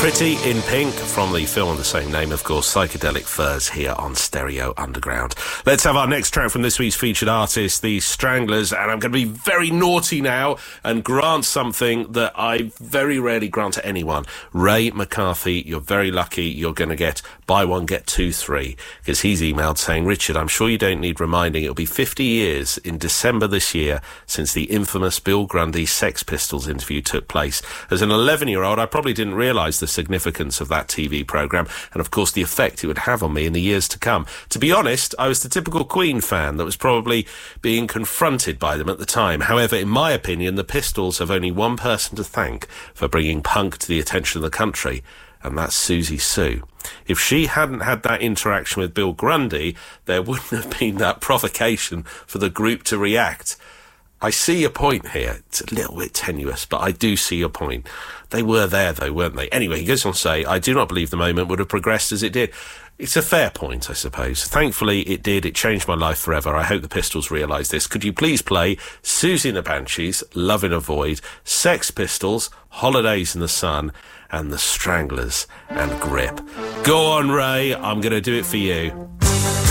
Pretty in Pink from the film of the same name, of course, Psychedelic Furs, here on Stereo Underground. Let's have our next track from this week's featured artist, the Stranglers, and I'm going to be very naughty now and grant something that I very rarely grant to anyone. Ray McCarthy, you're very lucky. You're going to get buy one, get two, three, because he's emailed saying, Richard, I'm sure you don't need reminding, it'll be 50 years in December this year since the infamous Bill Grundy Sex Pistols interview took place. As an 11-year-old, I probably didn't realise the significance of that TV programme and, of course, the effect it would have on me in the years to come. To be honest, I was the typical Queen fan that was probably being confronted by them at the time. However, in my opinion, the Pistols have only one person to thank for bringing punk to the attention of the country, and that's Susie Sue. If she hadn't had that interaction with Bill Grundy, there wouldn't have been that provocation for the group to react. I see your point here. It's a little bit tenuous, but I do see your point. They were there, though, weren't they? Anyway, he goes on to say, I do not believe the moment would have progressed as it did. It's a fair point, I suppose. Thankfully, it did. It changed my life forever. I hope the Pistols realise this. Could you please play Susie and the Banshees, Love in a Void, Sex Pistols, Holidays in the Sun, and the Stranglers and Grip? Go on, Ray. I'm going to do it for you.